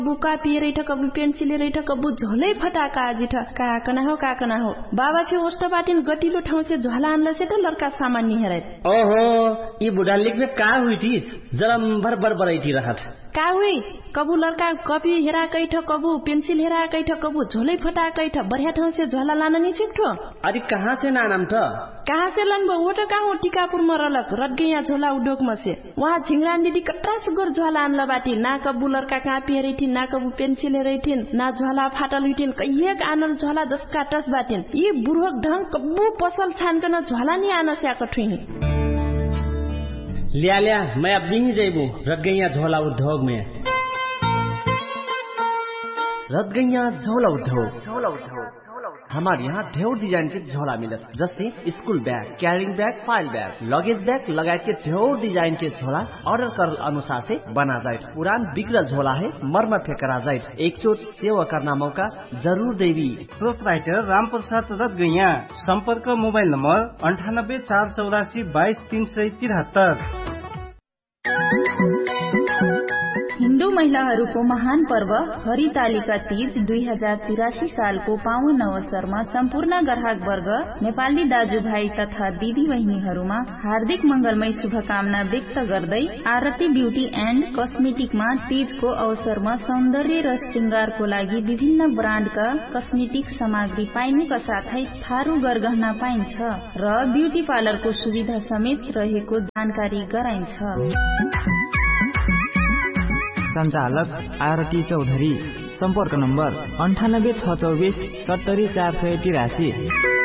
बुका पिए रही कबू पेन्सिल रही कबू झोलै फटाका आजिठ काकना हो बाबा फिर ओस्ट बाटिन गतिलो ठाउँ से झोला आनला से त लड़का सामान्य हेरे ओहो ये बुढ़ा लिख में का हुई थी जरम भर बरैठी रहत का हुई कबू लड़का कॉपी हेरा कैठ कबू पेंसिल हेरा कैठ कबू झोलै फटा कैठ बढ़िया ठाउँ से झोला लाना नि छिक्ठो अरे कहाँ से नाम था कहाँ से लनबो वो तो कहाँ टीकापुर में रलक रटगैया झोला उद्योग में से वहाँ झिंगरान दीदी कट्रास गोर झोला आनला बाटी ना कबू लड़का कापी हेरैठी ना कबू पेंसिल हेरैठी ना झोला फाटल हुइथिन कहिएक आनल झोला जसका टस बाटिन यी बुर्हक ढंग कबू पसल छानकन झोला नि आन स्याक ठुही लिया मैं अब नहीं जाइबू रटगैया झोला उद्योग में रटगैया झोला उद्योग हमारे यहाँ ढेर डिजाइन के झोला मिलत जैसे school bag carrying bag file bag luggage bag लगायत के ढेर डिजाइन के झोला ऑर्डर कर अनुसार से बना जाए पुरान बिगड़ल झोला है मरम्मत करा जाए एक चोट सेवा करना मौका जरूर देवी प्रोपराइटर रामप्रसाद रटगैया संपर्क मोबाइल नंबर 9848822373। हिन्दू महिलाहरूको महान पर्व हरितालिका तीज 2083 सालको पावन अवसरमा सम्पूर्ण ग्राहक वर्ग नेपाली दाजुभाइ तथा दिदी बहिनीहरूमा हार्दिक मंगलमय शुभकामना व्यक्त गर्दै आरती ब्यूटी एन्ड कस्मेटिकमा तीजको अवसरमा सौन्दर्य र श्रृंगारको लागि विभिन्न ब्रान्डका कस्मेटिक सामग्री पाइनुका साथै थारू गरगहना पाइन्छ र ब्यूटी पार्लरको सुविधा समेत रहेको जानकारी गराइन्छ। संचालक आरती चौधरी, संपर्क नम्बर 98 624 70 483।